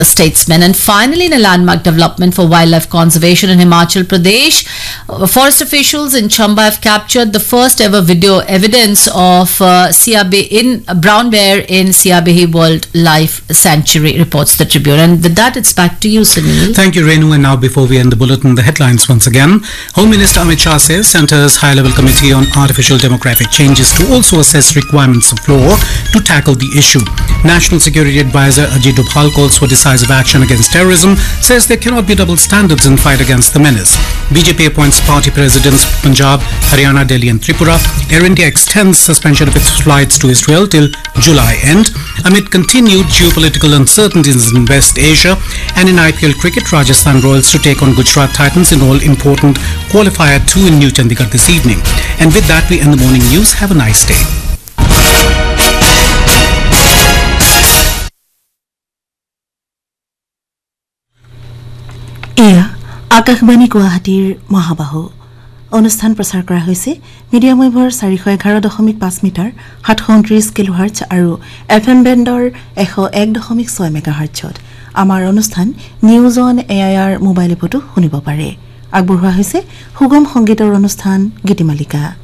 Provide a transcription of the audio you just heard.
statesmen. And finally, in a landmark development for wildlife conservation in Himachal Pradesh, forest officials in Chamba have captured the first ever video evidence of brown bear in Siabehi Wildlife Sanctuary, reports the Tribune. And with that, it's back to you, Sunil. Thank you, Renu. And now, before we end the bulletin, the headlines once again. Home Minister Amit Shah says Centre's high-level committee on artificial demographic changes to also assess requirements of law to tackle the issue. National Security Advisor Ajit Dubhal calls for decisive action against terrorism, says there cannot be double standards in fight against the menace. BJP appoints party presidents Punjab, Haryana, Delhi and Tripura. Air India extends suspension of its flights to Israel till July end. Amid continued geopolitical uncertainties in West Asia, and in IPL cricket, Rajasthan Royals to take on Gujarat Titans in all-important Qualifier 2 in New Chandigarh this evening. And with that, we end the morning news. Have a nice day. Akashvani গুৱাহাটীৰ মহাবাহু অনুষ্ঠান প্ৰচাৰ কৰা হৈছে medium ৱেভৰ 411.5 metre 729 কিলোহাৰ্টজ আৰু FM বেণ্ডৰ 101.6 মেগাহাৰ্টজত আমাৰ অনুষ্ঠান news on AIR mobile এপতো শুনিব পাৰে আগবঢ়োৱা হৈছে সুগম সংগীতৰ অনুষ্ঠান গীতিমালিকা